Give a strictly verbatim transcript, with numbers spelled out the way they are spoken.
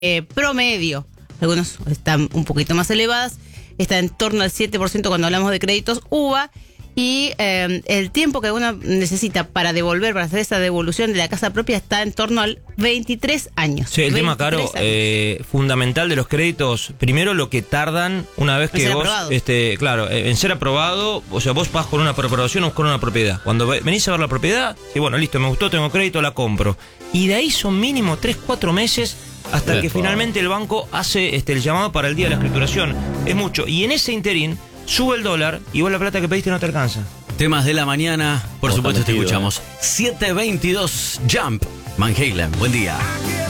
eh, promedio, algunos están un poquito más elevadas, está en torno al siete por ciento cuando hablamos de créditos U V A, y eh, el tiempo que uno necesita para devolver, para hacer esa devolución de la casa propia está en torno al veintitrés años. Sí, el tema, Caro, eh, fundamental de los créditos, primero lo que tardan una vez que vos, este, claro, en ser aprobado, o sea, vos vas con una aprobación o con una propiedad. Cuando venís a ver la propiedad, y bueno, listo, me gustó, tengo crédito, la compro. Y de ahí son mínimo tres, cuatro meses hasta que finalmente el banco hace este, el llamado para el día de la escrituración. Es mucho. Y en ese interín sube el dólar y vos la plata que pediste no te alcanza. Temas de la mañana, por oh, supuesto te metido, escuchamos. eh. siete veintidós, Jump, Van Halen, buen día.